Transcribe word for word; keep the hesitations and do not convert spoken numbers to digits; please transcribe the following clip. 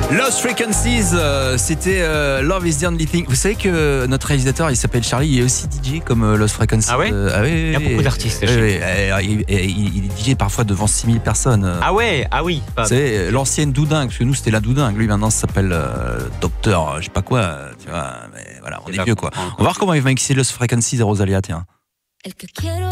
Lost Frequencies, euh, c'était euh, Love is the Only Thing. Vous savez que notre réalisateur, il s'appelle Charlie, il est aussi D J comme euh, Lost Frequencies. Ah ouais, euh, ah ouais il y a beaucoup d'artistes. euh, ouais, euh, il, il, il est D J parfois devant six mille personnes. Euh. Ah ouais, ah oui. C'est l'ancienne Doudingue, parce que nous c'était la Doudingue. Lui maintenant ça s'appelle euh, Docteur, je sais pas quoi. Tu vois, mais voilà, on est, est vieux quoi. On va voir comment il va mixer Lost Frequencies et Rosalia, tiens.